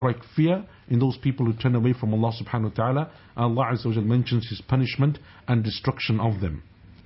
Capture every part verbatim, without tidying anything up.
strike fear in those people who turn away from Allah subhanahu wa ta'ala. Allah Azza wa Jal mentions His punishment and destruction of them.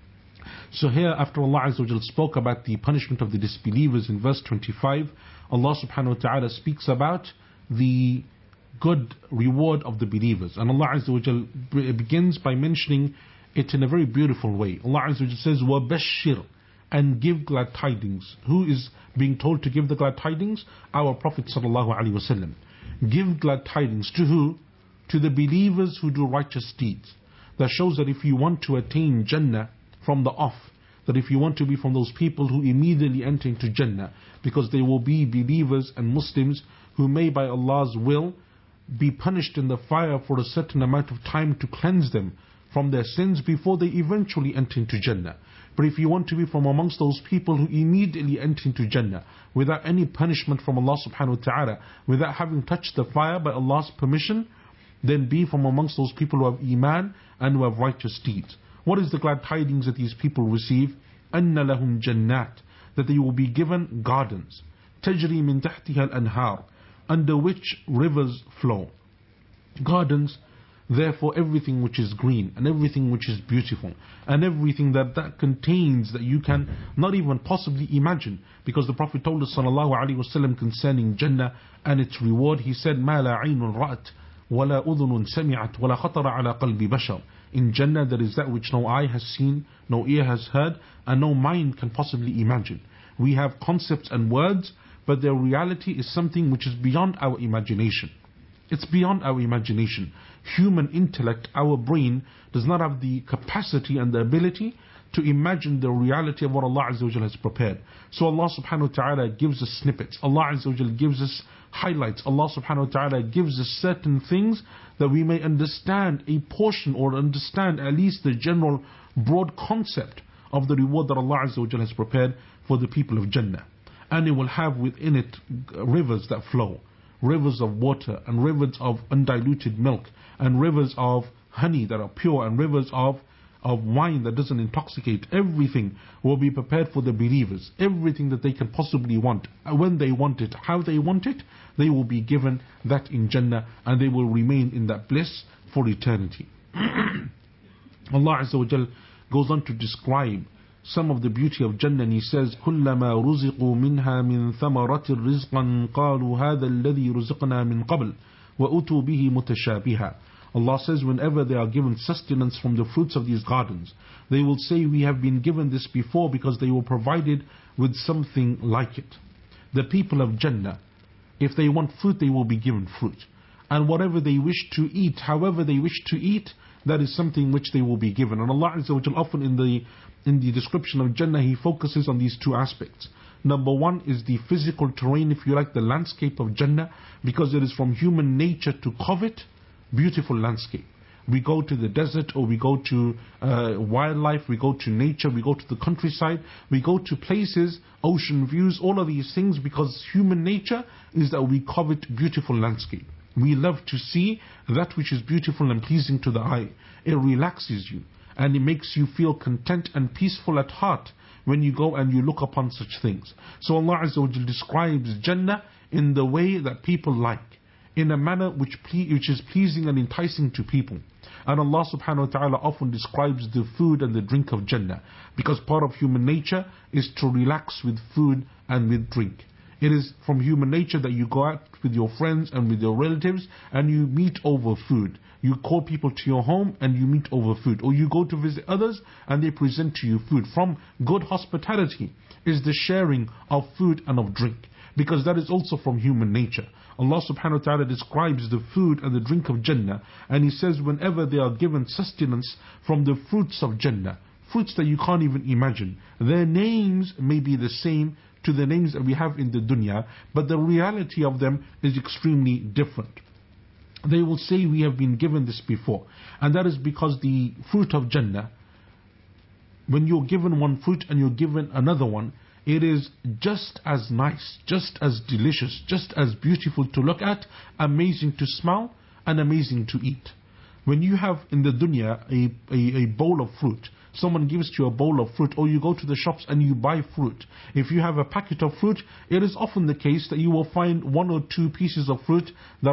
So here, after Allah Azza wa Jal spoke about the punishment of the disbelievers in verse twenty-five, Allah subhanahu wa ta'ala speaks about the good reward of the believers. And Allah Azza wa Jal begins by mentioning it in a very beautiful way. Allah Azza wa Jal says, وَبَشِّرْ, and give glad tidings. Who is being told to give the glad tidings? Our Prophet sallallahu alaihi wasallam. Give glad tidings to who? To the believers who do righteous deeds. That shows that if you want to attain Jannah from the off, that if you want to be from those people who immediately enter into Jannah, because they will be believers and Muslims who may by Allah's will be punished in the fire for a certain amount of time to cleanse them from their sins before they eventually enter into Jannah. But if you want to be from amongst those people who immediately enter into Jannah without any punishment from Allah subhanahu wa ta'ala, without having touched the fire by Allah's permission, then be from amongst those people who have Iman and who have righteous deeds. What is the glad tidings that these people receive? أَنَّ لَهُمْ جَنَّاتٍ, that they will be given gardens, تَجْرِي مِنْ تَحْتِهَا الْأَنْهَارِ, under which rivers flow. Gardens, therefore everything which is green and everything which is beautiful and everything that that contains that you can not even possibly imagine, because the Prophet told us sallallahu alaihi wasallam concerning Jannah and its reward, he said, مَا لَا عَيْنٌ رَأَتْ وَلَا أُذُنٌ سَمِعَتْ وَلَا خَطَرَ عَلَى قَلْبِ بَشَرٍ. In Jannah there is that which no eye has seen, no ear has heard, and no mind can possibly imagine. We have concepts and words, but their reality is something which is beyond our imagination. It's beyond our imagination. Human intellect, our brain, does not have the capacity and the ability to imagine the reality of what Allah Azza wa Jal has prepared. So Allah subhanahu wa ta'ala gives us snippets. Allah Azza wa Jal gives us highlights. Allah subhanahu wa ta'ala gives us certain things that we may understand a portion or understand at least the general broad concept of the reward that Allah Azza wa Jal has prepared for the people of Jannah. And it will have within it rivers that flow. Rivers of water and rivers of undiluted milk and rivers of honey that are pure and rivers of, of wine that doesn't intoxicate. Everything will be prepared for the believers. Everything that they can possibly want, when they want it, how they want it, they will be given that in Jannah and they will remain in that bliss for eternity. Allah Azza wa Jal goes on to describe some of the beauty of Jannah, and He says, كُلَّمَا رُزِقُوا مِنْهَا مِنْ ثَمَرَةٍ رِزْقًا قَالُوا هَذَا الَّذِي رُزِقْنَا مِنْ قَبْلِ وَأُتُوا بِهِ مُتَشَابِهًا. Allah says, whenever they are given sustenance from the fruits of these gardens, they will say, we have been given this before, because they were provided with something like it. The people of Jannah, if they want fruit, they will be given fruit. And whatever they wish to eat, however they wish to eat, that is something which they will be given. And Allah Azza wa Jal often in the in the description of Jannah, He focuses on these two aspects. Number one is the physical terrain, if you like, the landscape of Jannah, because it is from human nature to covet beautiful landscape. We go to the desert, or we go to uh, wildlife, we go to nature, we go to the countryside, we go to places, ocean views, all of these things, because human nature is that we covet beautiful landscape. We love to see that which is beautiful and pleasing to the eye. It relaxes you and it makes you feel content and peaceful at heart when you go and you look upon such things. So Allah Azza wa Jal describes Jannah in the way that people like, in a manner which, ple- which is pleasing and enticing to people. And Allah subhanahu wa ta'ala often describes the food and the drink of Jannah, because part of human nature is to relax with food and with drink. It is from human nature that you go out with your friends and with your relatives and you meet over food. You call people to your home and you meet over food. Or you go to visit others and they present to you food. From good hospitality is the sharing of food and of drink, because that is also from human nature. Allah subhanahu wa ta'ala describes the food and the drink of Jannah, and He says whenever they are given sustenance from the fruits of Jannah, fruits that you can't even imagine, their names may be the same to the names that we have in the dunya, but the reality of them is extremely different. They will say, we have been given this before. And that is because the fruit of Jannah, when you're given one fruit and you're given another one, it is just as nice, just as delicious, just as beautiful to look at, amazing to smell, and amazing to eat. When you have in the dunya a, a, a bowl of fruit, someone gives you a bowl of fruit, or you go to the shops and you buy fruit. If you have a packet of fruit, it is often the case that you will find one or two pieces of fruit that